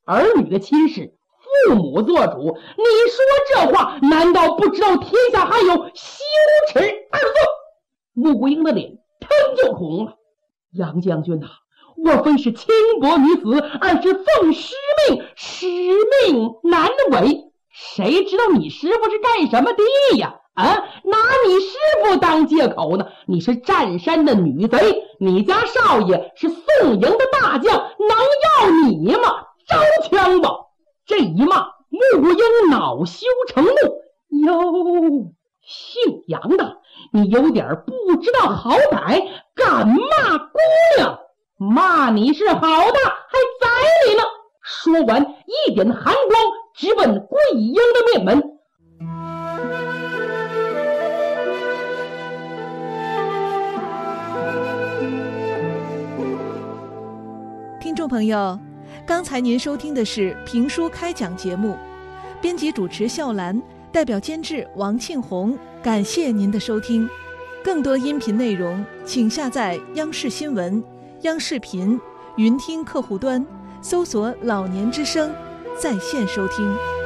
儿女的亲事，父母做主。你说这话，难道不知道天下还有羞耻二字？穆桂英的脸腾就红了。杨将军啊，我分是轻薄女子，而是奉师命，使命难违。谁知道你师傅是干什么的呀？拿你师傅当借口呢？你是占山的女贼，你家少爷是宋营的大将，能要你吗？招枪吧！这一骂，穆桂英恼羞成怒。哟，姓杨的，你有点不知道好歹，敢骂姑娘？骂你是好的，还宰你呢！说完，一点寒光直奔桂英的面门。 听众朋友，刚才您收听的是评书开讲节目，编辑主持笑兰，代表监制王庆红，感谢您的收听。更多音频内容请下载央视新闻、央视频云听客户端，搜索老年之声在线收听。